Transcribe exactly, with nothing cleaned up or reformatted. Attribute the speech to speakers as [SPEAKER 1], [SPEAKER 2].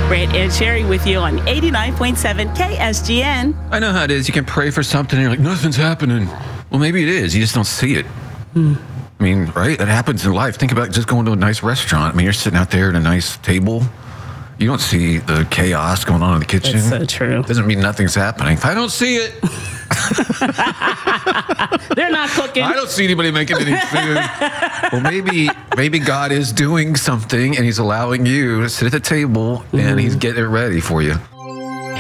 [SPEAKER 1] Brett and Sherry with you on eighty-nine point seven K S G N.
[SPEAKER 2] I know how it is. You can pray for something and you're like, nothing's happening. Well, maybe it is. You just don't see it. Hmm. I mean, right? That happens in life. Think about just going to a nice restaurant. I mean, you're sitting out there at a nice table. You don't see the chaos going on in the kitchen.
[SPEAKER 1] That's so true.
[SPEAKER 2] Doesn't mean nothing's happening. If I don't see it.
[SPEAKER 1] They're not cooking.
[SPEAKER 2] I don't see anybody making any food. Well, maybe maybe God is doing something and he's allowing you to sit at the table mm-hmm. and he's getting it ready for you.